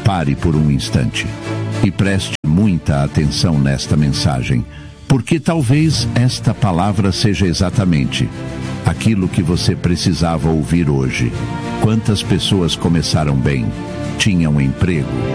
Pare por um instante e preste muita atenção nesta mensagem, porque talvez esta palavra seja exatamente aquilo que você precisava ouvir hoje. Quantas pessoas começaram bem, tinham emprego,